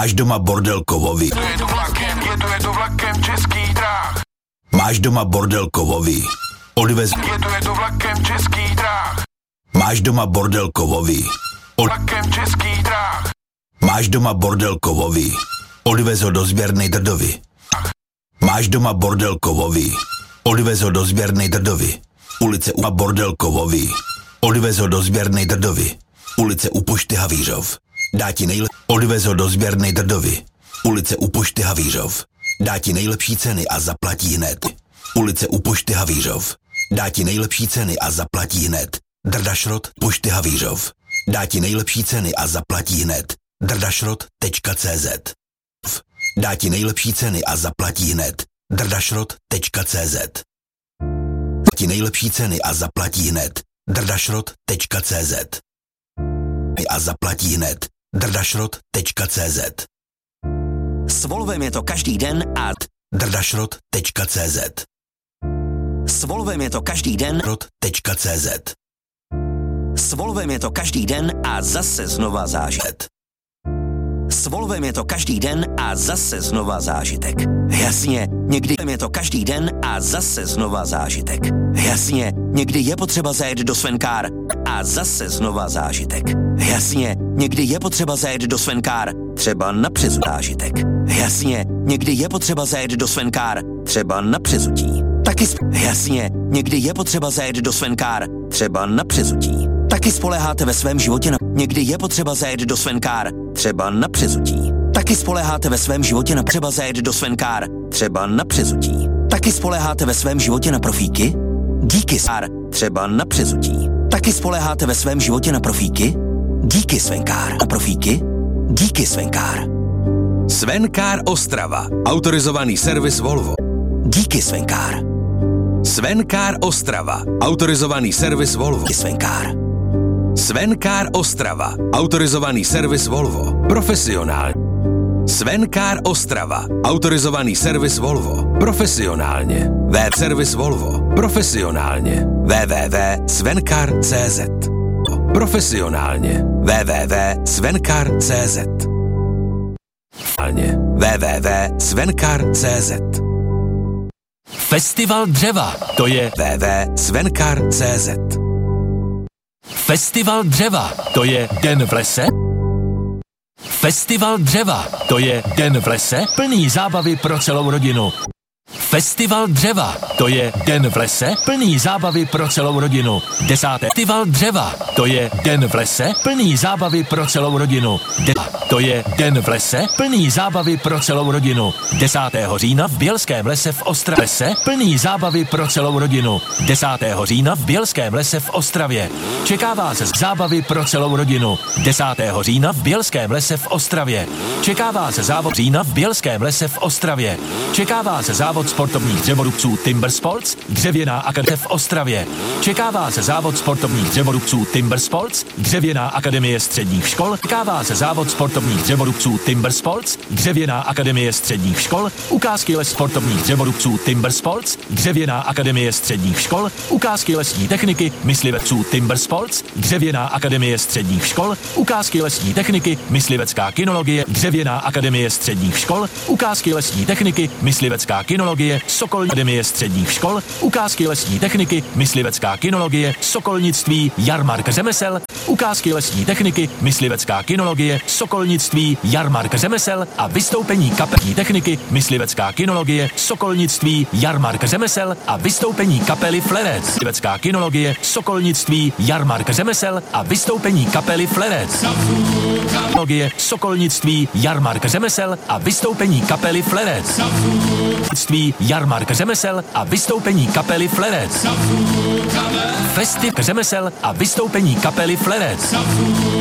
Máš doma bordel kovový. Jedu vlakem Českých dráh. Máš doma bordel kovový. Odvezu. Jedu vlakem Českých dráh. Máš doma bordel kovový. Vlakem Českých dráh. Máš doma bordel kovový. Odvez ho do sběrny Drdovy. Máš doma bordel kovový. Odvez ho do sběrny Drdovy. Ulice u bordel kovový. Odvez ho do sběrny Drdovy. Ulice u pošty Havířov. Dá ti Odvez ho do sběrny Drdovy. Ulice u pošty Havířov. Dá ti nejlepší ceny a zaplatí hned. Ulice u pošty Havířov. Dá ti nejlepší ceny a zaplatí hned. Drdašrot, pošty Havířov. Dá ti nejlepší ceny a zaplatí hned. Drdašrot.cz. Dá ti nejlepší ceny a zaplatí hned. Drdašrot.cz. Dá ti nejlepší ceny a zaplatí hned. Drdašrot.cz. A zaplatí hned. Drdašrot.cz. S Volvem je to každý den a Drdašrot.cz. S Volvem je to každý den Rot.cz. S Volvem je to každý den a zase znova zážitek. S Volvem je to každý den a zase znova zážitek. Jasně, někdy je to každý den a zase znova zážitek. Jasně, někdy je potřeba zajet do Svenkár a zase znova zážitek. Jasně, někdy je potřeba zajet do Svenkár, třeba na zážitek. Jasně, někdy je potřeba zajet do Svenkár, třeba na Přezutí. Taky jasně, někdy je potřeba zajet do Svenkár, třeba na Přezutí. Taky spoléháte ve svém životě na... Někdy je potřeba zajet do Svenkár, třeba na Přezutí. Taky spoléháte ve svém životě na... Třeba zajet do Svenkár, třeba na Přezutí. Taky spoléháte ve svém životě na profíky? Díky Sár, třeba na Přezutí. Taky spoléháte ve svém životě na profíky? Díky Svenkár. Na profíky? Díky Svenkár. Svenkár Ostrava. Autorizovaný servis Volvo. Díky Svenkár. Svenkár Ostrava. Autorizovaný servis Volvo. Díky Svenkár. Svenkár Ostrava. Autorizovaný servis Volvo. Profesionálně. Svenkár Ostrava. Autorizovaný servis Volvo. Profesionálně. Servis Volvo. Profesionálně. www.svenkar.cz. Profesionálně. www.svenkar.cz. www.svenkar.cz. Festival dřeva, to je www.svenkar.cz. Festival dřeva, to je den v lese. Festival dřeva, to je den v lese, plný zábavy pro celou rodinu. Festival dřeva, to je den v lese, plný zábavy pro celou rodinu. 10. Festival dřeva, to je den v lese, plný zábavy pro celou rodinu. To je den v lese, plný zábavy pro celou rodinu. 10. října v Bělském lese v Ostravě, plný zábavy pro celou rodinu. 10. října v Bělském lese v Ostravě. Čeká vás zábavy pro celou rodinu. 10. října v Bělském lese v Ostravě. Čeká vás závod října v Bělském lese v Ostravě. Čeká vás závod sportovních dřevorubců Timber Sports, Dřevěná akademie v Ostravě. Čeká vás závod sportovních dřevorubců Timber Sports, Dřevěná akademie středních škol. Čeká vás závod sportovních dřevorubců Timber Sports, Dřevěná akademie středních škol. Ukázky les sportovních dřevorubců Timber Sports, Dřevěná akademie středních škol. Ukázky lesní techniky mysliveců Timber Sports, Dřevěná akademie středních škol. Ukázky lesní techniky myslivecká kinologie, Dřevěná akademie středních škol. Ukázky lesní techniky myslivecká kinologie, Sokolní akademie středních škol. Ukázky lesní techniky myslivecká kinologie, sokolnictví, jarmark řemesel. Ukázky lesní techniky myslivecká kinologie, sokolnictví, jarmark řemesel a vystoupení kapelní techniky myslivecká kinologie, sokolnictví, jarmark řemesel a vystoupení kapely Flerec. Myslivecká kinologie, sokolnictví, jarmark řemesel a vystoupení kapely Flerec. Kinologie, sokolnictví, jarmark řemesel a vystoupení kapely Flerec. Jarmark řemesel a vystoupení kapely Flerec. Festival řemesel a vystoupení kapely Flerec.